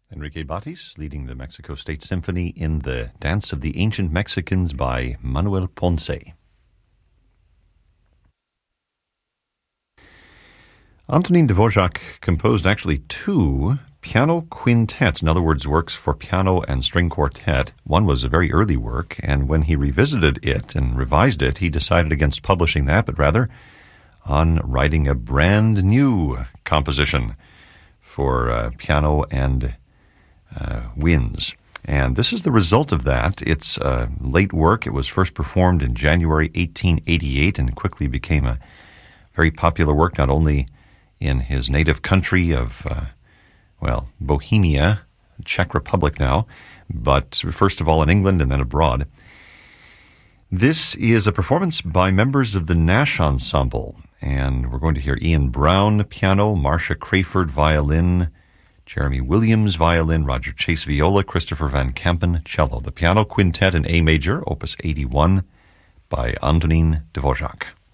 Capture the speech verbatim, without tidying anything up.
Enrique Batis leading the Mexico State Symphony in the Dance of the Ancient Mexicans by Manuel Ponce. Antonin Dvorak composed actually two piano quintets, in other words, works for piano and string quartet. One was a very early work, and when he revisited it and revised it, he decided against publishing that, but rather on writing a brand new composition for uh, piano and uh, winds. And this is the result of that. It's a late work. It was first performed in January eighteen eighty-eight and quickly became a very popular work, not only in his native country of, uh, well, Bohemia, Czech Republic now, but first of all in England and then abroad. This is a performance by members of the Nash Ensemble, and we're going to hear Ian Brown, piano, Marcia Crayford, violin, Jeremy Williams, violin, Roger Chase, viola, Christopher Van Kampen, cello. The Piano Quintet in A major, opus eighty-one, by Antonin Dvorak.